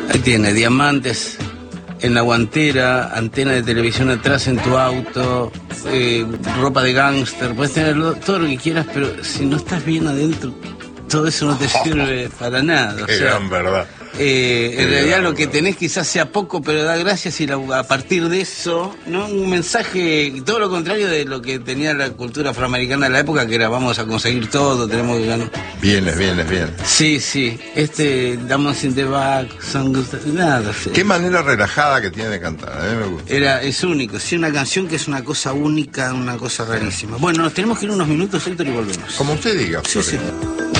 Ahí tiene, diamantes en la guantera, antena de televisión atrás en tu auto, ropa de gángster, puedes tener todo lo que quieras, pero si no estás bien adentro, todo eso no te sirve para nada. Qué gran verdad. En realidad lo que tenés quizás sea poco, pero da gracias y a partir de eso, ¿no? Un mensaje, todo lo contrario de lo que tenía la cultura afroamericana de la época, que era vamos a conseguir todo, tenemos que ganar. Bienes. Sí, Diamonds in the Back, nada. Qué manera relajada que tiene de cantar, a mí me gusta. Es único, sí, una canción que es una cosa única, una cosa rarísima. Bueno, nos tenemos que ir unos minutos, Héctor, y volvemos. Como usted diga, Sí.